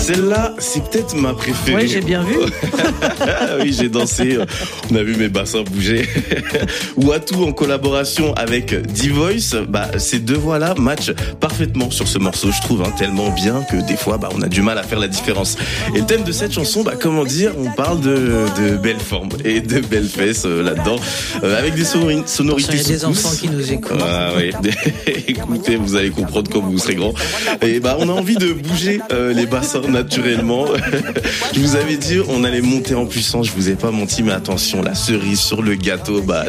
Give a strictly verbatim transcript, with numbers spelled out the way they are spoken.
Celle-là, c'est peut-être ma préférée. Oui, j'ai bien vu. Oui, j'ai dansé. On a vu mes bassins bouger. Watou en collaboration avec D-Voice, bah, ces deux voix-là matchent parfaitement sur ce morceau, je trouve, hein, tellement bien que des fois, bah, on a du mal à faire la différence. Et le thème de cette chanson, bah, comment dire, on parle de, de belles formes et de belles fesses euh, là-dedans, euh, avec des sonori- sonorités. Il y a des enfants qui nous écoutent. Ah, oui. Écoutez, vous allez comprendre quand vous serez grand. Et bah, on a envie de bouger euh, les bassins naturellement. Je vous avais dit, on allait monter en puissance. Je vous ai pas menti, mais attention, la cerise sur le gâteau, bah,